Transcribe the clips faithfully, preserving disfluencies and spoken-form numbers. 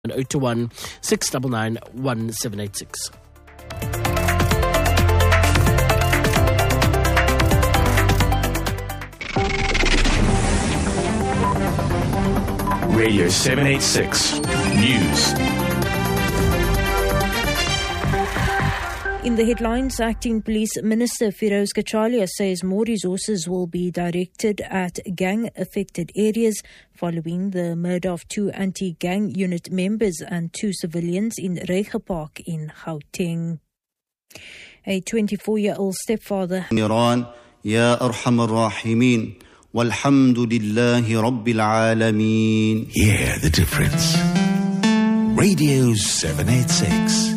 oh two one, six nine nine, one seven eight six. Radio seven eighty-six News. In the headlines, Acting Police Minister Firoz Kachalia says more resources will be directed at gang-affected areas following the murder of two anti-gang unit members and two civilians in Reiger Park in Gauteng. A twenty-four-year-old stepfather... Iran, Ya Arhamar Rahimin. Walhamdulillahi Rabbil Alameen. Hear the difference. Radio seven eighty-six.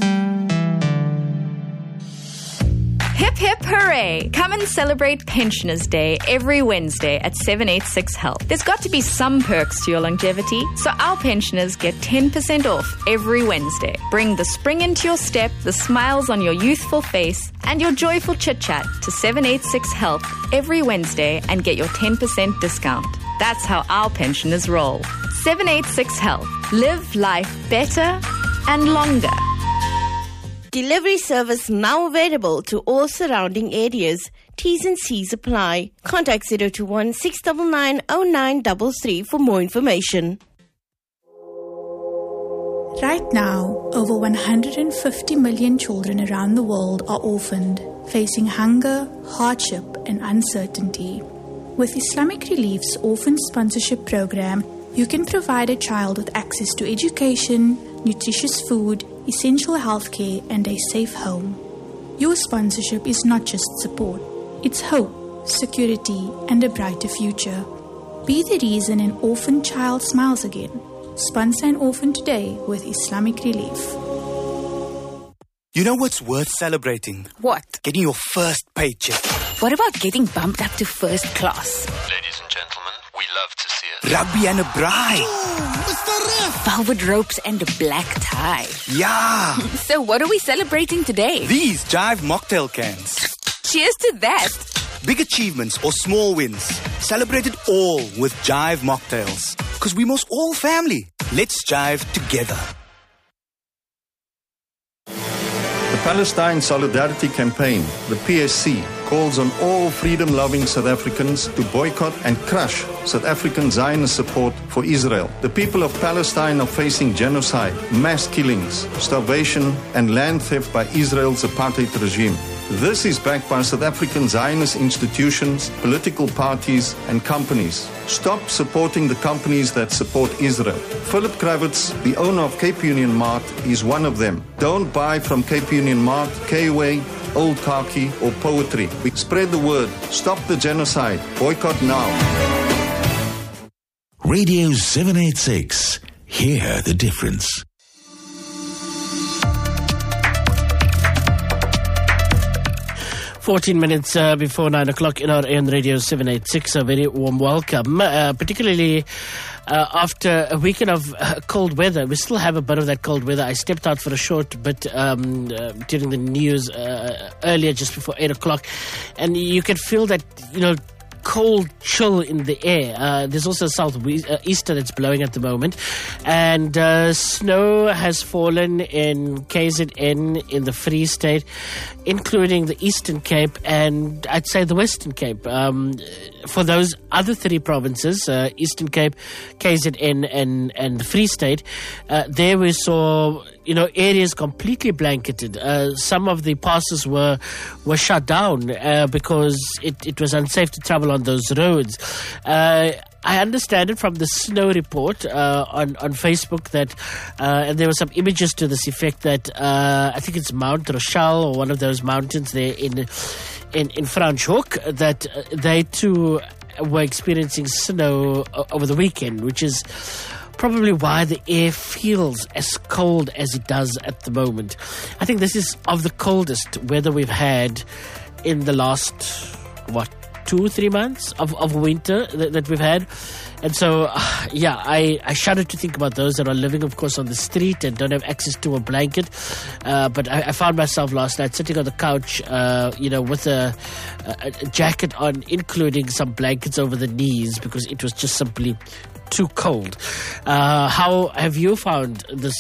Hip hip hooray! Come and celebrate Pensioners Day every Wednesday at seven eighty-six Health. There's got to be some perks to your longevity, so our pensioners get ten percent off every Wednesday. Bring the spring into your step, the smiles on your youthful face, and your joyful chit-chat to seven eighty-six Health every Wednesday and get your ten percent discount. That's how our pensioners roll. seven eighty-six Health. Live life better and longer. Delivery service now available to all surrounding areas. T's and C's apply. Contact zero two one, six nine nine, zero nine three three for more information. Right now, over one hundred fifty million children around the world are orphaned, facing hunger, hardship, and uncertainty. With Islamic Relief's Orphan Sponsorship Program, you can provide a child with access to education, nutritious food, essential healthcare, and a safe home. Your sponsorship is not just support, it's hope, security, and a brighter future. Be the reason an orphan child smiles again. Sponsor an orphan today with Islamic Relief. You know what's worth celebrating? What? Getting your first paycheck. What about getting bumped up to first class? Ladies and gentlemen, we love to see it. Rugby and a bride. Ooh, Mister Ref. Velvet ropes and a black tie. Yeah. So what are we celebrating today? These Jive mocktail cans. Cheers to that. Big achievements or small wins. Celebrate it all with Jive mocktails. Because we must all family. Let's jive together. The Palestine Solidarity Campaign, the P S C, calls on all freedom-loving South Africans to boycott and crush South African Zionist support for Israel. The people of Palestine are facing genocide, mass killings, starvation, and land theft by Israel's apartheid regime. This is backed by South African Zionist institutions, political parties, and companies. Stop supporting the companies that support Israel. Philip Kravitz, the owner of Cape Union Mart, is one of them. Don't buy from Cape Union Mart, K-Way, Old Khaki, or Poetry. We spread the word. Stop the genocide. Boycott now. Radio seven eighty-six. Hear the difference. fourteen minutes uh, before nine o'clock in our A M Radio seven eighty-six. A very warm welcome, uh, particularly uh, after a weekend of uh, cold weather. We still have a bit of that cold weather. I stepped out for a short bit um, uh, during the news uh, earlier, just before eight o'clock, and you can feel that, you know, cold chill in the air. Uh, there's also a southeaster that's blowing at the moment, and uh, snow has fallen in K Z N, in the Free State, including the Eastern Cape and I'd say the Western Cape. Um, for those other three provinces, uh, Eastern Cape, K Z N, and and the Free State, uh, there we saw, you know, areas completely blanketed. Uh, some of the passes were were shut down uh, because it, it was unsafe to travel on those roads. Uh, I understand it from the snow report uh, on on Facebook that, uh, and there were some images to this effect that uh, I think it's Mount Rochelle or one of those mountains there in in in Franschhoek, that uh, they too were experiencing snow o- over the weekend, which is probably why the air feels as cold as it does at the moment. I think this is of the coldest weather we've had in the last, what, two, three months of, of winter that, that we've had. And so, uh, yeah, I, I shudder to think about those that are living, of course, on the street and don't have access to a blanket. Uh, but I, I found myself last night sitting on the couch, uh, you know, with a, a, a jacket on, including some blankets over the knees, because it was just simply too cold. Uh, how have you found this